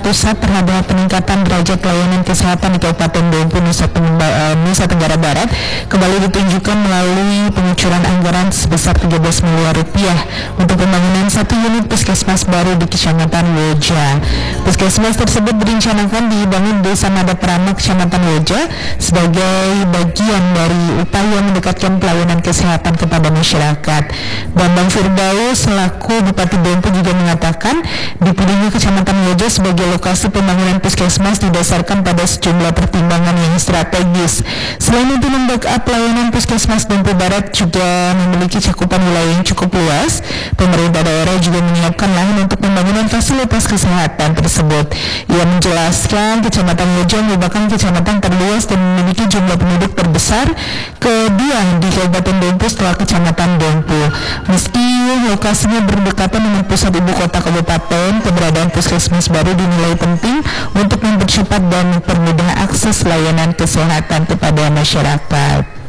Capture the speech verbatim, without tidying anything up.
pusat terhadap peningkatan derajat pelayanan kesehatan di Kabupaten Dompu, Nusa Tenggara, Nusa Tenggara Barat kembali ditunjukkan melalui pengucuran anggaran sebesar tiga belas miliar rupiah untuk pembangunan satu unit puskesmas baru di Kecamatan Woja. Puskesmas tersebut direncanakan dibangun di Desa Nadaprana, Kecamatan Woja sebagai bagian dari upaya mendekatkan pelayanan kesehatan kepada masyarakat. Bambang Firdaus selaku Bupati Dompu juga mengatakan dipilihnya Kecamatan Woja sebagai lokasi pembangunan puskesmas didasarkan pada sejumlah pertimbangan yang strategis. Selain itu, membackup pelayanan puskesmas Dompu Barat juga memiliki cakupan wilayah yang cukup luas. Pemerintah daerah juga menyiapkan lahan untuk pembangunan fasilitas kesehatan tersebut. Ia menjelaskan Kecamatan Woja merupakan kecamatan terluas dan memiliki jumlah penduduk terbesar kedua di Kabupaten Dompu setelah Kecamatan Dompu. Meski lokasinya berdekatan dengan pusat ibu kota kabupaten, keberadaan puskesmas baru dinilai penting untuk mempercepat dan mempermudah akses layanan kesehatan kepada masyarakat.